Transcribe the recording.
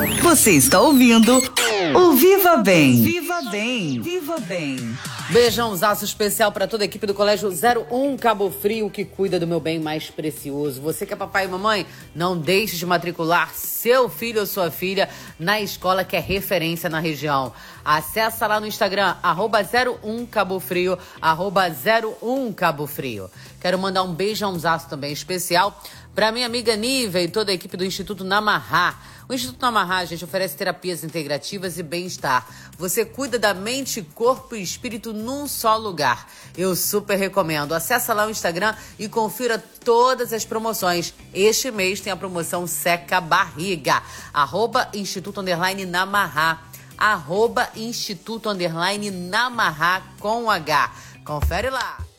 Você está ouvindo o Viva Bem. Viva Bem. Viva Bem. Beijãozaço especial para toda a equipe do Colégio 01 Cabo Frio, que cuida do meu bem mais precioso. Você que é papai e mamãe, não deixe de matricular seu filho ou sua filha na escola que é referência na região. Acessa lá no Instagram, @01 Cabo Frio, @01 Cabo Frio. Quero mandar um beijãozaço também especial para minha amiga Nívia e toda a equipe do Instituto Namarrá. O Instituto Namarrá, gente, oferece terapias integrativas e bem-estar. Você cuida da mente, corpo e espírito num só lugar. Eu super recomendo. Acessa lá o Instagram e confira todas as promoções. Este mês tem a promoção Seca Barriga. @Instituto_Namarrá. @Instituto_Namarrá com H. Confere lá.